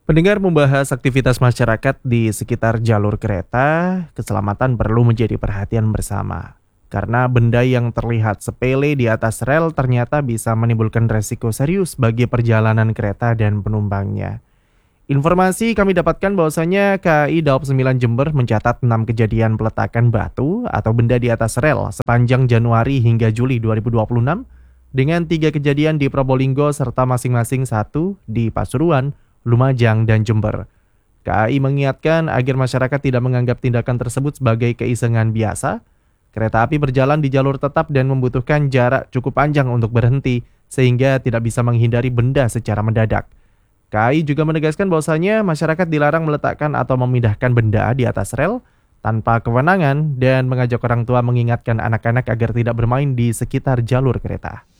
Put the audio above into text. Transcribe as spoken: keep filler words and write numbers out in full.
Pendengar membahas aktivitas masyarakat di sekitar jalur kereta, keselamatan perlu menjadi perhatian bersama. Karena benda yang terlihat sepele di atas rel ternyata bisa menimbulkan resiko serius bagi perjalanan kereta dan penumpangnya. Informasi kami dapatkan bahwasanya K A I Daob sembilan Jember mencatat enam kejadian peletakan batu atau benda di atas rel sepanjang Januari hingga Juli dua ribu dua puluh enam dengan tiga kejadian di Probolinggo serta masing-masing satu di Pasuruan, Lumajang, dan Jember. K A I mengingatkan agar masyarakat tidak menganggap tindakan tersebut sebagai keisengan biasa. Kereta api berjalan di jalur tetap dan membutuhkan jarak cukup panjang untuk berhenti, sehingga tidak bisa menghindari benda secara mendadak. K A I juga menegaskan bahwasanya masyarakat dilarang meletakkan atau memindahkan benda di atas rel tanpa kewenangan dan mengajak orang tua mengingatkan anak-anak agar tidak bermain di sekitar jalur kereta.